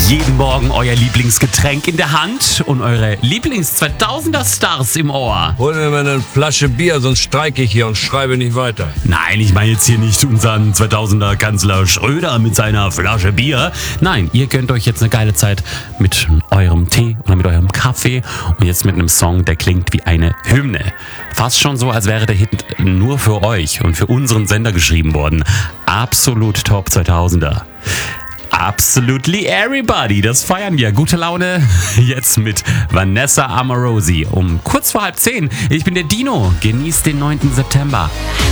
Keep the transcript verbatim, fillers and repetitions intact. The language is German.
Jeden Morgen euer Lieblingsgetränk in der Hand und eure Lieblings-zweitausender-Stars im Ohr. Hol mir mal eine Flasche Bier, sonst streike ich hier und schreibe nicht weiter. Nein, ich meine jetzt hier nicht unseren zweitausender-Kanzler Schröder mit seiner Flasche Bier. Nein, ihr gönnt euch jetzt eine geile Zeit mit eurem Tee oder mit eurem Kaffee und jetzt mit einem Song, der klingt wie eine Hymne. Fast schon so, als wäre der Hit nur für euch und für unseren Sender geschrieben worden. Absolut Top zweitausender. Absolutely Everybody, das feiern wir. Gute Laune jetzt mit Vanessa Amorosi um kurz vor halb zehn. Ich bin der Dino, genießt den neunten September.